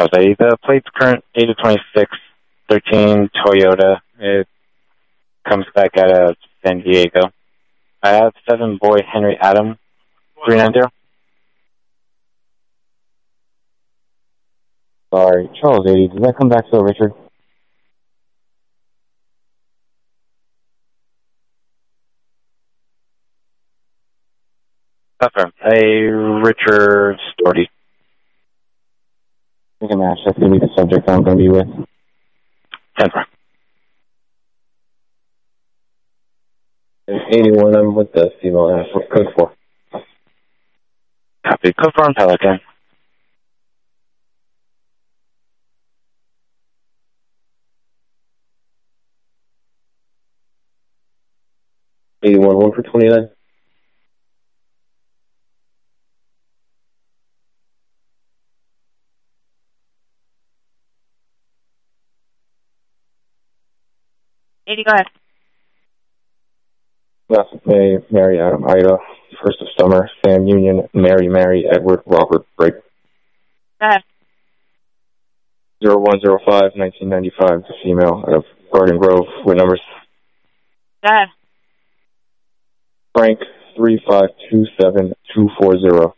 Charles A. The plate's current 8 of 26, 13 Toyota. It comes back out of San Diego. I have 7 boy Henry Adam, 390. Sorry, Charles 80. Does that come back to Richard? Confirm. A Richard Storty. We can match. That's going to be the subject I'm going to be with. 10-4. 81, I'm with the female national. Code 4. Copy. Confirm Pelican. One for 29. Go ahead. Last May, Mary Adam Ida, 1st of summer, Sam Union, Mary Edward Robert Break. Go ahead. 0105 1995, female out of Garden Grove. What numbers? Go ahead. Frank 3527240.